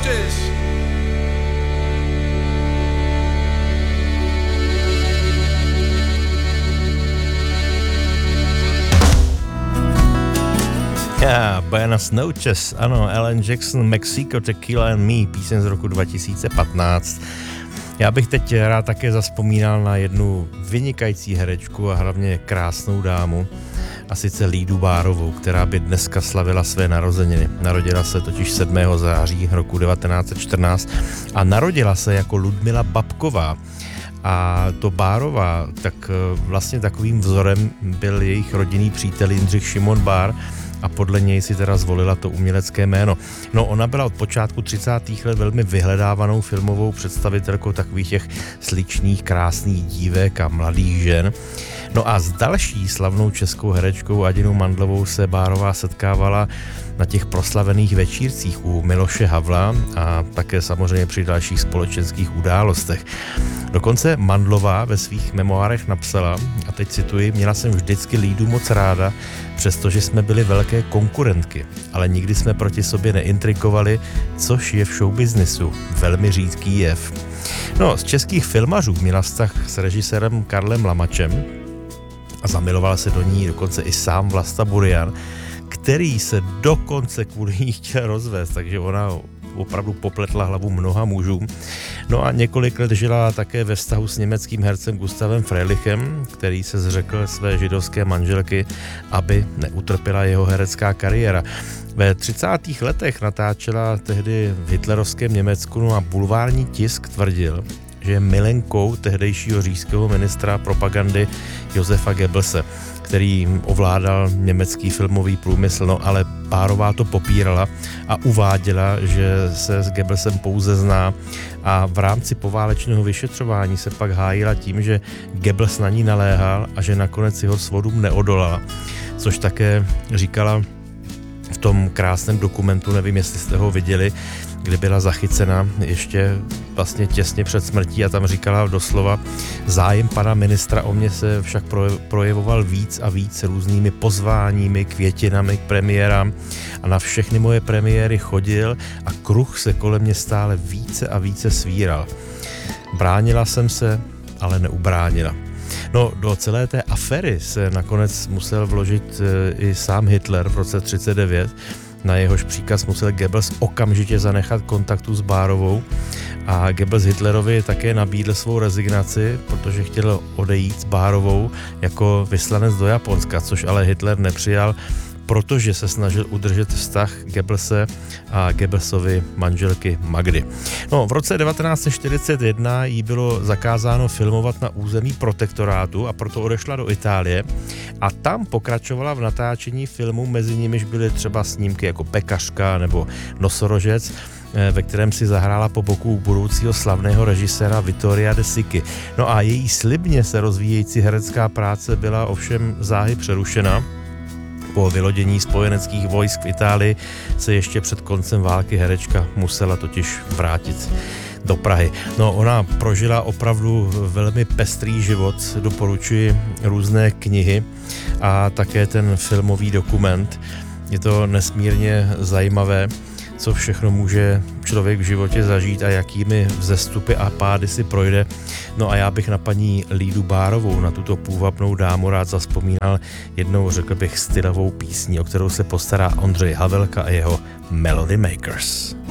Roses. Buenas noches, ano, Alan Jackson, Mexico, Tequila and Me, píseň z roku 2015. Já bych teď rád také zazpomínal na jednu vynikající herečku a hlavně krásnou dámu, a sice Lídu Bárovou, která by dneska slavila své narozeniny. Narodila se totiž 7. září roku 1914 a narodila se jako Ludmila Babková. A to Bárová, tak vlastně takovým vzorem byl jejich rodinný přítel Jindřich Šimon Bár, a podle něj si teda zvolila to umělecké jméno. No, ona byla od počátku 30. let velmi vyhledávanou filmovou představitelkou takových těch sličných, krásných dívek a mladých žen. No a s další slavnou českou herečkou Adinou Mandlovou se Bárová setkávala na těch proslavených večírcích u Miloše Havla a také samozřejmě při dalších společenských událostech. Dokonce Mandlová ve svých memoárech napsala, a teď cituji, měla jsem vždycky Lídu moc ráda, přestože jsme byli velké konkurentky, ale nikdy jsme proti sobě neintrikovali, což je v showbiznisu velmi řídký jev. No, z českých filmařů měla vztah s režisérem Karlem Lamačem a zamiloval se do ní dokonce i sám Vlasta Burian, který se dokonce kvůli ní chtěl rozvést, takže ona opravdu popletla hlavu mnoha mužům. No a několik let žila také ve vztahu s německým hercem Gustavem Freilichem, který se zřekl své židovské manželky, aby neutrpěla jeho herecká kariéra. Ve 30. letech natáčela tehdy v hitlerovském Německu, no a bulvární tisk tvrdil, že je milenkou tehdejšího říšského ministra propagandy Josefa Goebbelse, který ovládal německý filmový průmysl, no ale Bárová to popírala a uváděla, že se s Goebbelsem pouze zná, a v rámci poválečného vyšetřování se pak hájila tím, že Goebbels na ní naléhal a že nakonec jeho svodům neodolala, což také říkala v tom krásném dokumentu, nevím, jestli jste ho viděli, kde byla zachycena ještě vlastně těsně před smrtí a tam říkala doslova: zájem pana ministra o mě se však projevoval víc a víc různými pozváními, květinami k premiérám a na všechny moje premiéry chodil a kruh se kolem mě stále více a více svíral. Bránila jsem se, ale neubránila. No, do celé té aféry se nakonec musel vložit i sám Hitler v roce 1939, na jehož příkaz musel Goebbels okamžitě zanechat kontaktu s Bárovou a Goebbels Hitlerovi také nabídl svou rezignaci, protože chtěl odejít s Bárovou jako vyslanec do Japonska, což ale Hitler nepřijal, protože se snažil udržet vztah Goebbelse a Goebbelsovy manželky Magdy. No, v roce 1941 jí bylo zakázáno filmovat na území protektorátu a proto odešla do Itálie a tam pokračovala v natáčení filmů, mezi nimiž byly třeba snímky jako Pekařka nebo Nosorožec, ve kterém si zahrála po boku budoucího slavného režiséra Vittoria De Sica. No a její slibně se rozvíjející herecká práce byla ovšem záhy přerušena. Po vylodění spojeneckých vojsk v Itálii se ještě před koncem války herečka musela totiž vrátit do Prahy. No, ona prožila opravdu velmi pestrý život, doporučuji různé knihy a také ten filmový dokument. Je to nesmírně zajímavé, co všechno může člověk v životě zažít a jakými vzestupy a pády si projde. No a já bych na paní Lídu Bárovou, na tuto půvabnou dámu, rád zavzpomínal jednou, řekl bych, stylovou písní, o kterou se postará Ondřej Havelka a jeho Melody Makers.